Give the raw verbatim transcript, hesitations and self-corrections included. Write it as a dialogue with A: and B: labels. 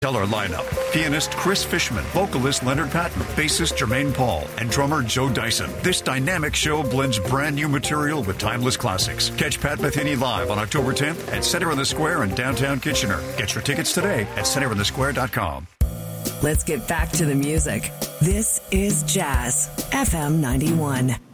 A: Stellar lineup. Pianist Chris Fishman, vocalist Leonard Patton, bassist Jermaine Paul, and drummer Joe Dyson. This dynamic show blends brand new material with timeless classics. Catch Pat Metheny live on October tenth at Center in the Square in downtown Kitchener. Get your tickets today at center in the square dot com.
B: Let's get back to the music. This is Jazz F M ninety-one.